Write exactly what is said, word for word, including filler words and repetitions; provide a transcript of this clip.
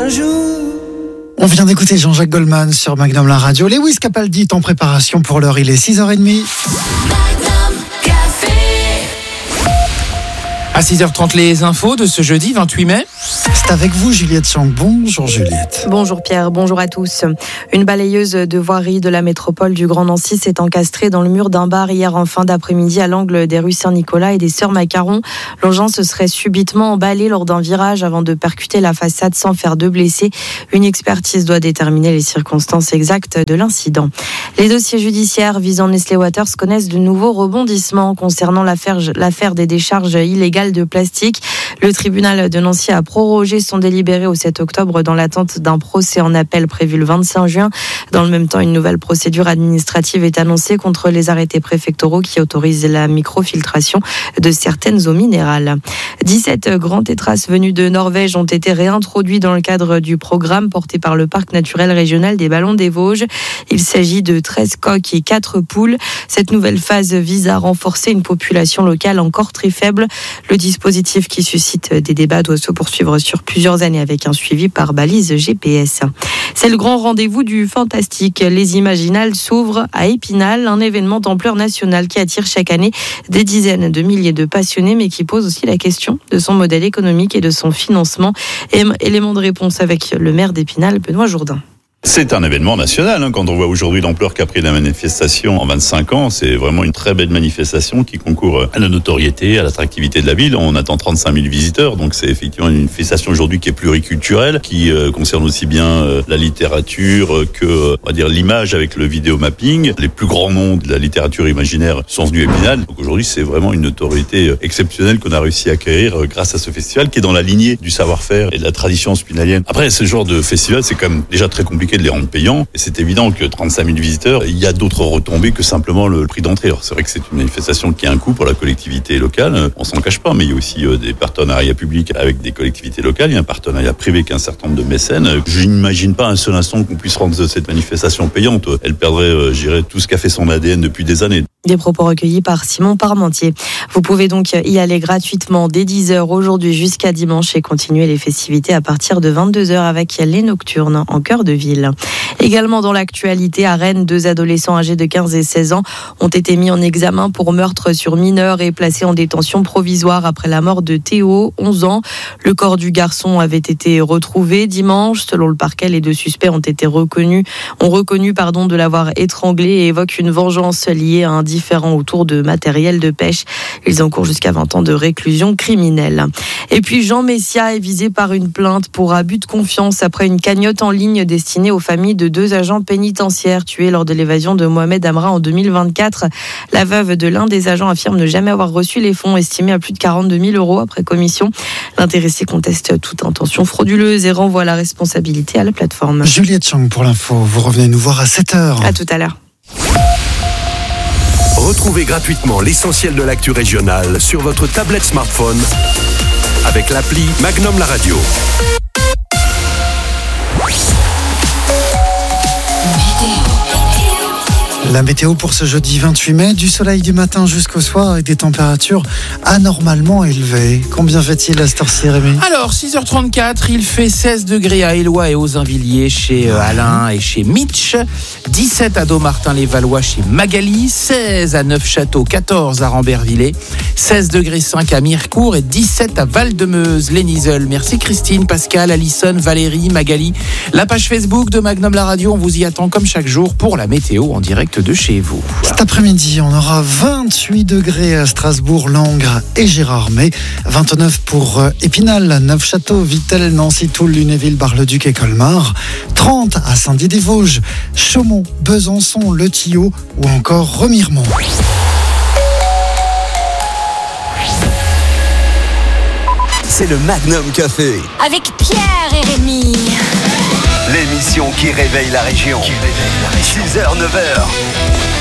un jour. On vient d'écouter Jean-Jacques Goldman sur Magnum la radio. Lewis Capaldi est en préparation pour l'heure, il est six heures trente. À six heures trente, les infos de ce jeudi vingt-huit mai. C'est avec vous, Juliette Chang. Bonjour Juliette. Bonjour Pierre, bonjour à tous. Une balayeuse de voirie de la métropole du Grand Nancy s'est encastrée dans le mur d'un bar hier en fin d'après-midi à l'angle des rues Saint-Nicolas et des Sœurs Macaron. L'engin se serait subitement emballé lors d'un virage avant de percuter la façade sans faire de blessés. Une expertise doit déterminer les circonstances exactes de l'incident. Les dossiers judiciaires visant Nestlé Waters connaissent de nouveaux rebondissements concernant l'affaire, l'affaire des décharges illégales de plastique. Le tribunal de Nancy a prorogé son délibéré au sept octobre dans l'attente d'un procès en appel prévu le vingt-cinq juin. Dans le même temps, une nouvelle procédure administrative est annoncée contre les arrêtés préfectoraux qui autorisent la microfiltration de certaines eaux minérales. dix-sept grands tétras venus de Norvège ont été réintroduits dans le cadre du programme porté par le Parc naturel régional des Ballons des Vosges. Il s'agit de treize coqs et quatre poules. Cette nouvelle phase vise à renforcer une population locale encore très faible. Le dispositif qui suscite des débats doit se poursuivre sur plusieurs années avec un suivi par balise G P S. C'est le grand rendez-vous du fantastique. Les Imaginales s'ouvrent à Épinal, un événement d'ampleur nationale qui attire chaque année des dizaines de milliers de passionnés, mais qui pose aussi la question de son modèle économique et de son financement. Élément de réponse avec le maire d'Épinal, Benoît Jourdain. C'est un événement national, hein. Quand on voit aujourd'hui l'ampleur qu'a pris la manifestation en vingt-cinq ans, c'est vraiment une très belle manifestation qui concourt à la notoriété, à l'attractivité de la ville. On attend trente-cinq mille visiteurs, donc c'est effectivement une manifestation aujourd'hui qui est pluriculturelle, qui euh, concerne aussi bien euh, la littérature que, euh, on va dire, l'image avec le vidéo mapping. Les plus grands noms de la littérature imaginaire sont venus à Épinal. Donc aujourd'hui, c'est vraiment une notoriété exceptionnelle qu'on a réussi à acquérir euh, grâce à ce festival qui est dans la lignée du savoir-faire et de la tradition spinalienne. Après, ce genre de festival, c'est quand même déjà très compliqué de les rendre payants. Et c'est évident que trente-cinq mille visiteurs, il y a d'autres retombées que simplement le prix d'entrée. Alors, c'est vrai que c'est une manifestation qui a un coût pour la collectivité locale. On s'en cache pas, mais il y a aussi des partenariats publics avec des collectivités locales. Il y a un partenariat privé avec un certain nombre de mécènes. Je n'imagine pas un seul instant qu'on puisse rendre cette manifestation payante. Elle perdrait, je dirais, tout ce qu'a fait son A D N depuis des années. Des propos recueillis par Simon Parmentier. Vous pouvez donc y aller gratuitement dès dix heures aujourd'hui jusqu'à dimanche et continuer les festivités à partir de vingt-deux heures avec les nocturnes en cœur de ville. Également dans l'actualité, à Rennes, deux adolescents âgés de quinze et seize ans ont été mis en examen pour meurtre sur mineur et placés en détention provisoire après la mort de Théo, onze ans. Le corps du garçon avait été retrouvé dimanche. Selon le parquet, les deux suspects ont été reconnus, ont reconnu pardon, de l'avoir étranglé et évoquent une vengeance liée à un différend autour de matériel de pêche. Ils encourent jusqu'à vingt ans de réclusion criminelle. Et puis Jean Messia est visé par une plainte pour abus de confiance après une cagnotte en ligne destinée aux familles de deux agents pénitentiaires tués lors de l'évasion de Mohamed Amra en deux mille vingt-quatre. La veuve de l'un des agents affirme ne jamais avoir reçu les fonds estimés à plus de quarante-deux mille euros après commission. L'intéressé conteste toute intention frauduleuse et renvoie la responsabilité à la plateforme. Juliette Chang pour l'info. Vous revenez nous voir à sept heures. À tout à l'heure. Retrouvez gratuitement l'essentiel de l'actu régionale sur votre tablette smartphone avec l'appli Magnum la radio. La météo pour ce jeudi vingt-huit mai, du soleil du matin jusqu'au soir et des températures anormalement élevées. Combien fait-il à cette heure-ci, Rémi ? Alors, six heures trente-quatre, il fait seize degrés à Éloie et aux Invilliers chez euh, Alain et chez Mitch, dix-sept à Domartin-les-Valois chez Magali, seize à Neufchâteau, quatorze à Rambervillers, seize degrés cinq à Mirecourt et dix-sept à Val-de-Meuse, les Nizeul. Merci Christine, Pascal, Alison, Valérie, Magali. La page Facebook de Magnum la radio, on vous y attend comme chaque jour pour la météo en direct de chez vous. Cet après-midi, on aura vingt-huit degrés à Strasbourg, Langres et Gérardmer, vingt-neuf pour Épinal, Neufchâteau, Vittel, Nancy, Toul, Lunéville, Bar-le-Duc et Colmar, trente à Saint-Dié-des-Vosges, Chaumont, Besançon, Le Tillot ou encore Remiremont. C'est le Magnum Café. Avec Pierre et Rémi. L'émission qui réveille la région. six heures, neuf heures.